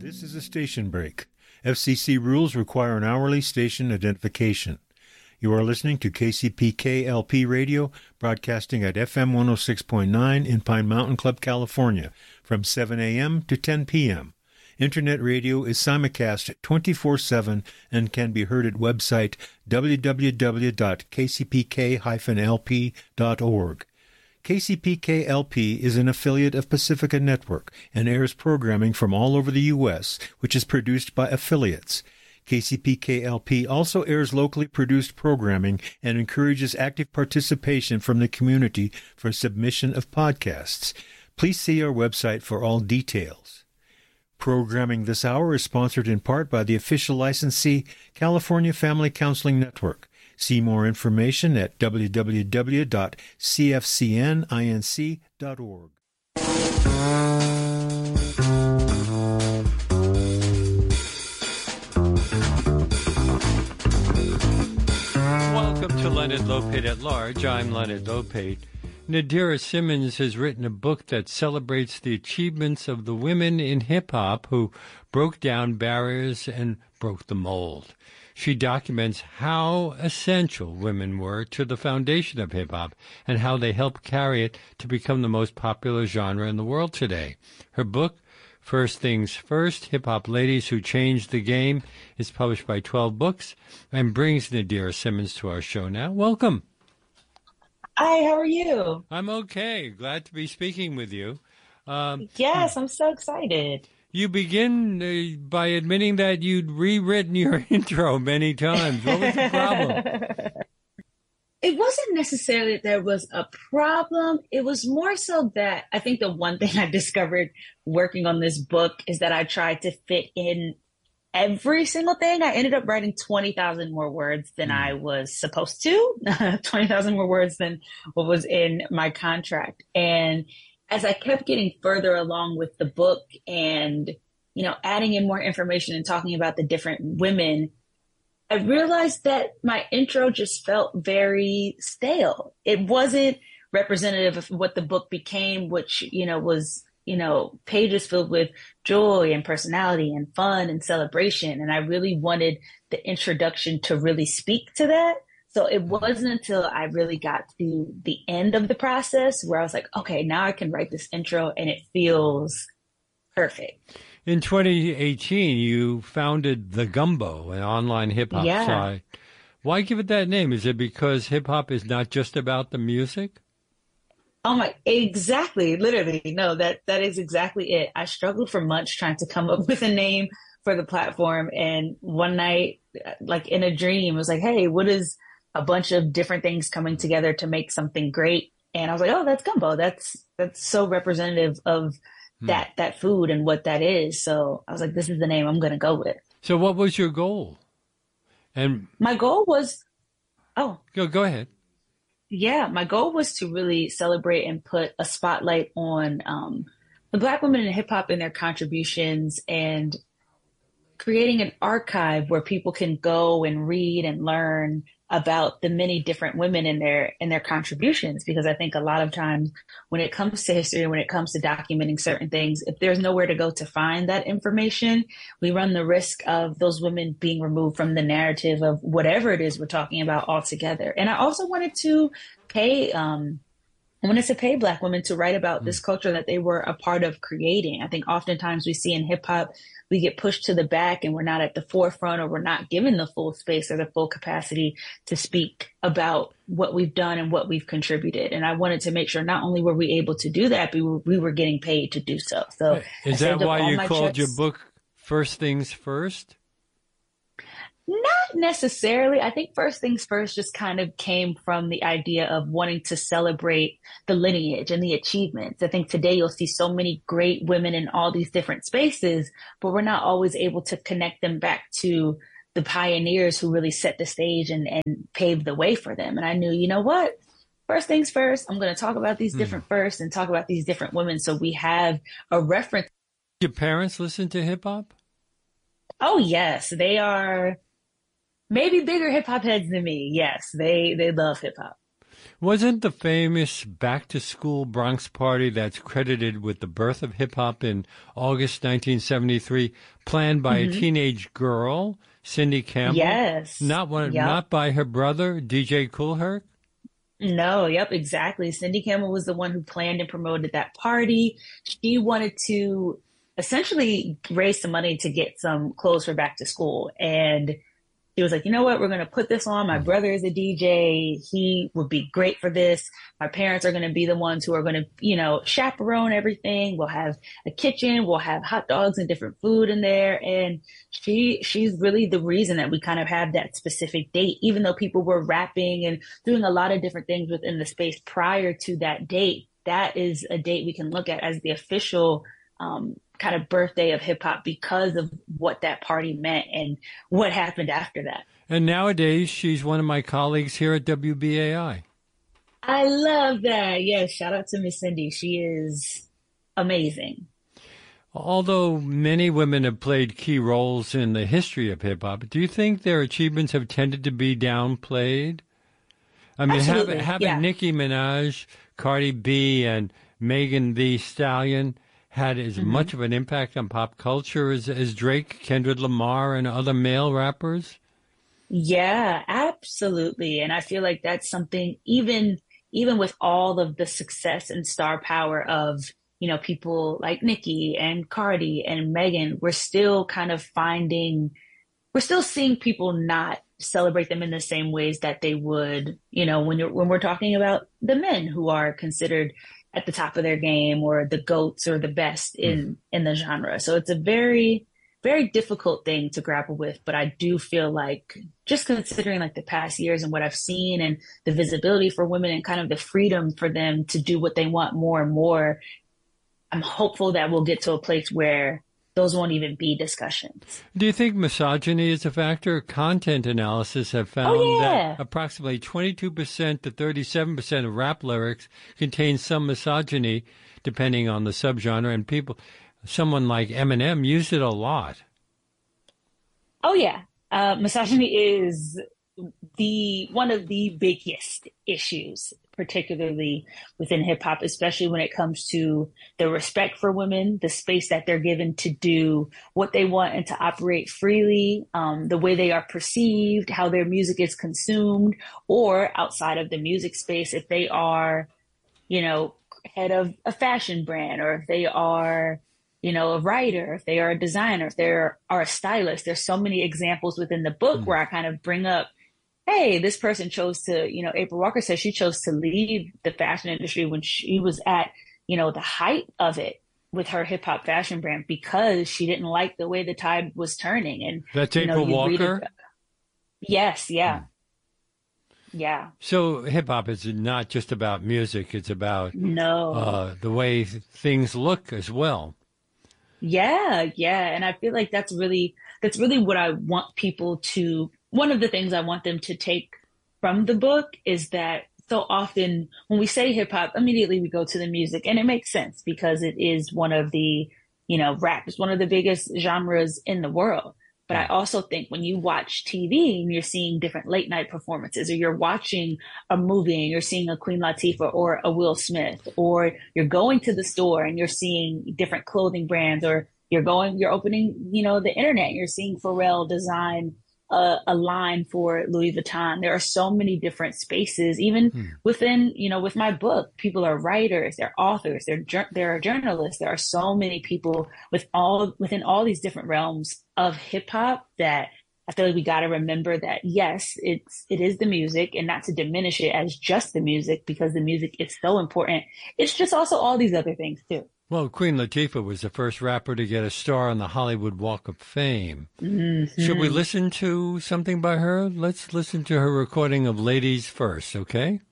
This is a station break. FCC rules require an hourly station identification. You are listening to KCPK-LP Radio, broadcasting at FM 106.9 in Pine Mountain Club, California, from 7 a.m. to 10 p.m. Internet radio is simulcast 24/7 and can be heard at website www.kcpk-lp.org. KCPK-LP is an affiliate of Pacifica Network and airs programming from all over the U.S., which is produced by affiliates. KCPK-LP also airs locally produced programming and encourages active participation from the community for submission of podcasts. Please see our website for all details. Programming this hour is sponsored in part by the official licensee, California Family Counseling Network. See more information at www.cfcninc.org. Welcome to Leonard Lopate at Large. I'm Leonard Lopate. Nadira Simmons has written a book that celebrates the achievements of the women in hip-hop who broke down barriers and broke the mold. She documents how essential women were to the foundation of hip-hop and how they helped carry it to become the most popular genre in the world today. Her book, First Things First, Hip-Hop Ladies Who Changed the Game, is published by 12 Books and brings Nadira Simmons to our show now. Welcome. Hi, how are you? I'm okay. Glad to be speaking with you. Yes, I'm so excited. You begin by admitting that you'd rewritten your intro many times. What was the problem? It wasn't necessarily that there was a problem. It was more so that I think the one thing I discovered working on this book is that I tried to fit in every single thing. I ended up writing 20,000 more words than I was supposed to, 20,000 more words than what was in my contract. And as I kept getting further along with the book and, adding in more information and talking about the different women, I realized that my intro just felt very stale. It wasn't representative of what the book became, which, was, pages filled with joy and personality and fun and celebration. And I really wanted the introduction to really speak to that. So it wasn't until I really got to the end of the process where I was like, okay, now I can write this intro and it feels perfect. In 2018, you founded The Gumbo, an online hip-hop site. Why give it that name? Is it because hip-hop is not just about the music? Oh my, exactly. Literally. No, that is exactly it. I struggled for months trying to come up with a name for the platform. And one night, like in a dream, it was like, hey, what is a bunch of different things coming together to make something great? And I was like, oh, that's gumbo. That's so representative of that food and what that is. So I was like, this is the name I'm going to go with. So what was your goal? And my goal was, Go ahead. Yeah, my goal was to really celebrate and put a spotlight on the Black women in hip hop and their contributions, and creating an archive where people can go and read and learn about the many different women in their contributions. Because I think a lot of times when it comes to history and when it comes to documenting certain things, if there's nowhere to go to find that information, we run the risk of those women being removed from the narrative of whatever it is we're talking about altogether. And I also wanted to pay Black women to write about this culture that they were a part of creating. I think oftentimes we see in hip hop, we get pushed to the back and we're not at the forefront, or we're not given the full space or the full capacity to speak about what we've done and what we've contributed. And I wanted to make sure not only were we able to do that, but we were getting paid to do so. So is that why you called your book First Things First? Not necessarily. I think First Things First just kind of came from the idea of wanting to celebrate the lineage and the achievements. I think today you'll see so many great women in all these different spaces, but we're not always able to connect them back to the pioneers who really set the stage and paved the way for them. And I knew, you know what? First things first, I'm going to talk about these different firsts and talk about these different women so we have a reference. Your parents listen to hip hop? Oh, yes. They are maybe bigger hip hop heads than me. Yes, they love hip hop. Wasn't the famous back-to-school Bronx party that's credited with the birth of hip-hop in August 1973 planned by a teenage girl, Cindy Campbell? Yes. Not by her brother, DJ Kool Herc? No, yep, exactly. Cindy Campbell was the one who planned and promoted that party. She wanted to essentially raise some money to get some clothes for back to school. And he was like, you know what? We're going to put this on. My brother is a DJ. He would be great for this. My parents are going to be the ones who are going to, chaperone everything. We'll have a kitchen. We'll have hot dogs and different food in there. And she's really the reason that we kind of have that specific date, even though people were rapping and doing a lot of different things within the space prior to that date. That is a date we can look at as the official kind of birthday of hip hop because of what that party meant and what happened after that. And nowadays, she's one of my colleagues here at WBAI. I love that. Yes, shout out to Miss Cindy. She is amazing. Although many women have played key roles in the history of hip hop, do you think their achievements have tended to be downplayed? I mean, having Nicki Minaj, Cardi B, and Megan Thee Stallion had as much of an impact on pop culture as Drake, Kendrick Lamar, and other male rappers? Yeah, absolutely. And I feel like that's something, even with all of the success and star power of, people like Nicki and Cardi and Megan, we're still seeing people not celebrate them in the same ways that they would, when we're talking about the men who are considered at the top of their game or the GOATs or the best in the genre. So it's a very, very difficult thing to grapple with. But I do feel like just considering like the past years and what I've seen and the visibility for women and kind of the freedom for them to do what they want more and more, I'm hopeful that we'll get to a place where those won't even be discussions. Do you think misogyny is a factor? Content analysis have found that approximately 22% to 37% of rap lyrics contain some misogyny, depending on the subgenre, and someone like Eminem used it a lot. Oh, yeah. Misogyny is one of the biggest issues, particularly within hip hop, especially when it comes to the respect for women, the space that they're given to do what they want and to operate freely, the way they are perceived, how their music is consumed, or outside of the music space, if they are, head of a fashion brand, or if they are, a writer, if they are a designer, if they are a stylist. There's so many examples within the book where I kind of bring up, hey, this person chose to, April Walker says she chose to leave the fashion industry when she was at, the height of it with her hip hop fashion brand because she didn't like the way the tide was turning. And that's April Walker? Yes. Yeah. Yeah. So hip hop is not just about music. It's about the way things look as well. Yeah. Yeah. And I feel like that's really what I want people to, one of the things I want them to take from the book is that so often when we say hip hop, immediately we go to the music, and it makes sense because it is one of the, rap is one of the biggest genres in the world. But I also think when you watch TV and you're seeing different late night performances, or you're watching a movie and you're seeing a Queen Latifah or a Will Smith, or you're going to the store and you're seeing different clothing brands, or you're opening, the internet, and you're seeing Pharrell design a line for Louis Vuitton. There are so many different spaces, even within, with my book, people are writers, they're authors, they're journalists. There are so many people within all these different realms of hip hop that I feel like we got to remember that, yes, it is the music, and not to diminish it as just the music, because the music is so important. It's just also all these other things too. Well, Queen Latifah was the first rapper to get a star on the Hollywood Walk of Fame. Mm-hmm. Should we listen to something by her? Let's listen to her recording of Ladies First, okay?